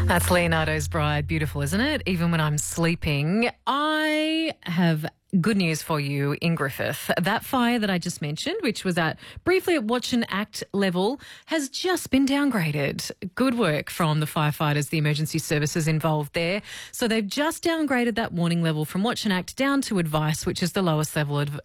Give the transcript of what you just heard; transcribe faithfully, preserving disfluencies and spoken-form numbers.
That's Leonardo's Bride. Beautiful, isn't it? Even when I'm sleeping. I have good news for you in Griffith. That fire that I just mentioned, which was at briefly at Watch and Act level, has just been downgraded. Good work from the firefighters, the emergency services involved there. So they've just downgraded that warning level from Watch and Act down to Advice, which is the lowest level of